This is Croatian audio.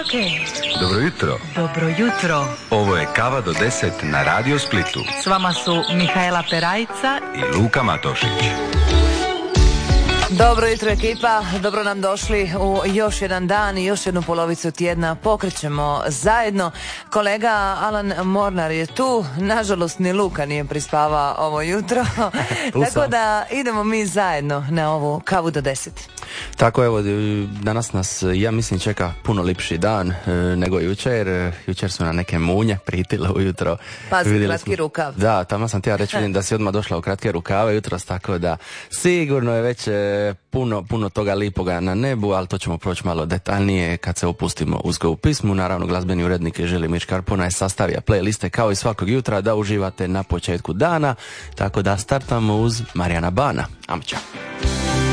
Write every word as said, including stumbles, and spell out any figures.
Ok. Dobro jutro. Dobro jutro. Ovo je Kava do deset na Radio Splitu. S vama su Mihaela Perajca i Luka Matošić. Dobro jutro ekipa, dobro nam došli u još jedan dan i još jednu polovicu tjedna. Pokrećemo zajedno. Kolega Alan Mornar je tu, nažalost ni Luka nije prispavao ovo jutro. Tako da idemo mi zajedno na ovu Kavu do deset. Tako, evo, danas nas, ja mislim, čeka puno lipši dan e, nego jučer. Jučer su na neke munje pritile ujutro. Pazi, Vidjeli kratki smo, rukav. Da, tamo sam ti ja reći, vidim da si odmah došla u kratke rukave jutros, tako da sigurno je već e, puno, puno toga lipoga na nebu, ali to ćemo proći malo detaljnije kad se opustimo uzgo u pismu. Naravno, glazbeni urednik Želimir Škarpona je sastavio playliste kao i svakog jutra da uživate na početku dana, tako da startamo uz Marijana Bana. Amća.